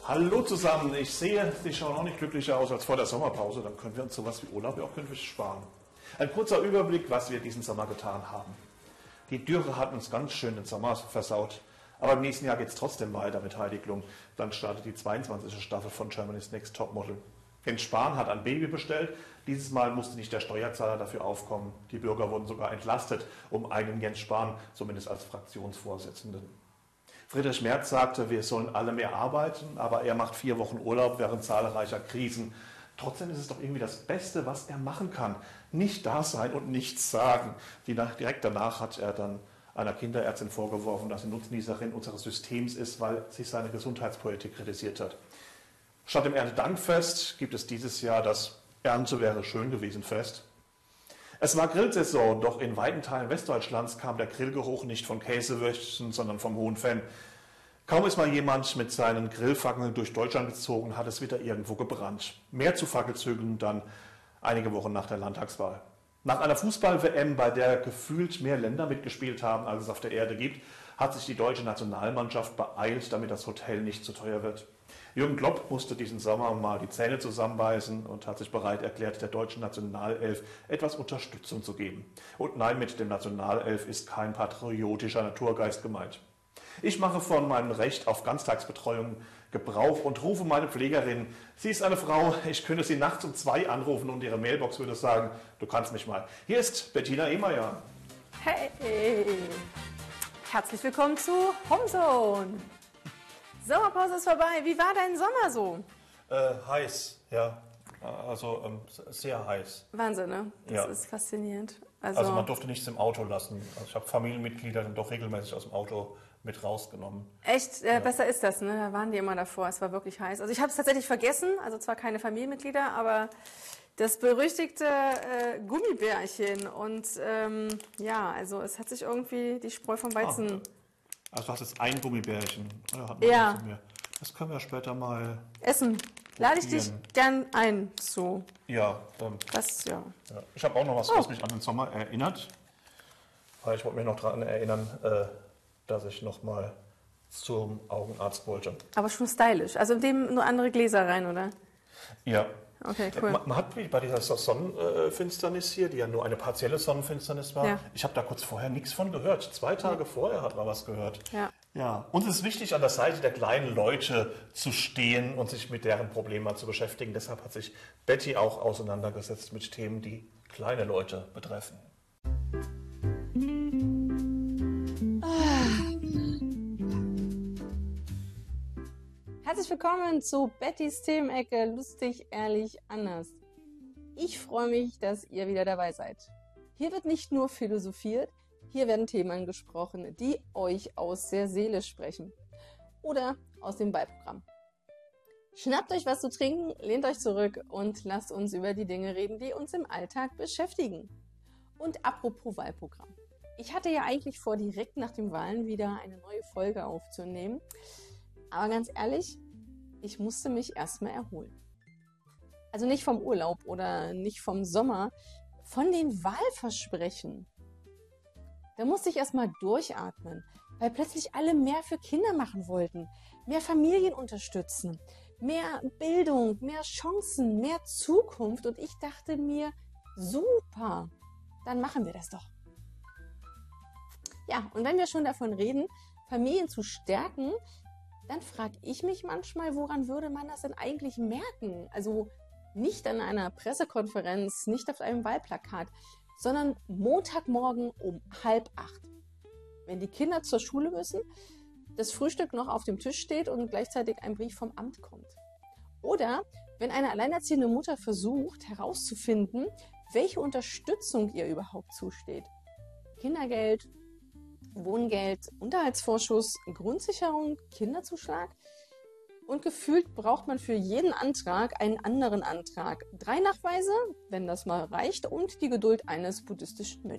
Hallo zusammen, ich sehe, Sie schauen auch nicht glücklicher aus als vor der Sommerpause, dann können wir uns sowas wie Urlaub ja auch künftig sparen. Ein kurzer Überblick, was wir diesen Sommer getan haben. Die Dürre hat uns ganz schön den Sommer versaut, aber im nächsten Jahr geht es trotzdem weiter mit Heidi Klum. Dann startet die 22. Staffel von Germany's Next Topmodel. Jens Spahn hat ein Baby bestellt, dieses Mal musste nicht der Steuerzahler dafür aufkommen. Die Bürger wurden sogar entlastet, um einen Jens Spahn, zumindest als Fraktionsvorsitzenden. Friedrich Merz sagte, wir sollen alle mehr arbeiten, aber er macht 4 Wochen Urlaub während zahlreicher Krisen. Trotzdem ist es doch irgendwie das Beste, was er machen kann. Nicht da sein und nichts sagen. Direkt danach hat er dann einer Kinderärztin vorgeworfen, dass sie Nutznießerin unseres Systems ist, weil sie seine Gesundheitspolitik kritisiert hat. Statt dem Erntedankfest gibt es dieses Jahr das Ernte wäre schön gewesen Fest. Es war Grillsaison, doch in weiten Teilen Westdeutschlands kam der Grillgeruch nicht von Käsewürstchen, sondern vom Hohen Venn. Kaum ist mal jemand mit seinen Grillfackeln durch Deutschland gezogen, hat es wieder irgendwo gebrannt. Mehr zu Fackelzügen dann einige Wochen nach der Landtagswahl. Nach einer Fußball-WM, bei der gefühlt mehr Länder mitgespielt haben, als es auf der Erde gibt, hat sich die deutsche Nationalmannschaft beeilt, damit das Hotel nicht zu teuer wird. Jürgen Klopp musste diesen Sommer mal die Zähne zusammenbeißen und hat sich bereit erklärt, der deutschen Nationalelf etwas Unterstützung zu geben. Und nein, mit dem Nationalelf ist kein patriotischer Naturgeist gemeint. Ich mache von meinem Recht auf Ganztagsbetreuung Gebrauch und rufe meine Pflegerin. Sie ist eine Frau, ich könnte sie nachts um 2 anrufen und ihre Mailbox würde sagen, du kannst mich mal. Hier ist Bettina Ehmeyer. Hey, herzlich willkommen zu Homezone. Sommerpause ist vorbei. Wie war dein Sommer so? Heiß, ja. Also sehr heiß. Wahnsinn, ne? Das Ja. ist faszinierend. Also man durfte nichts im Auto lassen. Also ich habe Familienmitglieder dann doch regelmäßig aus dem Auto mit rausgenommen. Echt, besser ist das, ne? Da waren die immer davor. Es war wirklich heiß. Also ich habe es tatsächlich vergessen. Also zwar keine Familienmitglieder, aber das berüchtigte Gummibärchen. Und ja, also es hat sich irgendwie die Spreu vom Weizen... Also du hast jetzt ein Gummibärchen. Ja. Das können wir später mal Essen. Lade ich dich probieren. gern ein zu. Ja, Das, ja. ja. Ich habe auch noch was mich an den Sommer erinnert. Weil ich wollte mich noch daran erinnern, dass ich noch mal zum Augenarzt wollte. Aber schon stylisch. Also in dem nur andere Gläser rein, oder? Ja. Okay, cool. Man hat bei dieser Sonnenfinsternis hier, die ja nur eine partielle Sonnenfinsternis war, Ja. ich habe da kurz vorher nichts von gehört. 2 Tage vorher hat man was gehört. Ja. Ja. Uns ist wichtig, an der Seite der kleinen Leute zu stehen und sich mit deren Problemen mal zu beschäftigen. Deshalb hat sich Betty auch auseinandergesetzt mit Themen, die kleine Leute betreffen. Herzlich willkommen zu Bettys Themenecke, lustig, ehrlich, anders. Ich freue mich, dass ihr wieder dabei seid. Hier wird nicht nur philosophiert, hier werden Themen angesprochen, die euch aus der Seele sprechen. Oder aus dem Wahlprogramm. Schnappt euch was zu trinken, lehnt euch zurück und lasst uns über die Dinge reden, die uns im Alltag beschäftigen. Und apropos Wahlprogramm. Ich hatte ja eigentlich vor, direkt nach den Wahlen wieder eine neue Folge aufzunehmen. Aber ganz ehrlich, ich musste mich erstmal erholen. Also nicht vom Urlaub oder nicht vom Sommer, von den Wahlversprechen. Da musste ich erstmal durchatmen, weil plötzlich alle mehr für Kinder machen wollten, mehr Familien unterstützen, mehr Bildung, mehr Chancen, mehr Zukunft. Und ich dachte mir, super, dann machen wir das doch. Ja, und wenn wir schon davon reden, Familien zu stärken, dann frage ich mich manchmal, woran würde man das denn eigentlich merken? Also nicht an einer Pressekonferenz, nicht auf einem Wahlplakat, sondern Montagmorgen um 7:30. Wenn die Kinder zur Schule müssen, das Frühstück noch auf dem Tisch steht und gleichzeitig ein Brief vom Amt kommt. Oder wenn eine alleinerziehende Mutter versucht herauszufinden, welche Unterstützung ihr überhaupt zusteht. Kindergeld, Wohngeld, Unterhaltsvorschuss, Grundsicherung, Kinderzuschlag. Und gefühlt braucht man für jeden Antrag einen anderen Antrag. 3 Nachweise, wenn das mal reicht, und die Geduld eines buddhistischen Mönchs.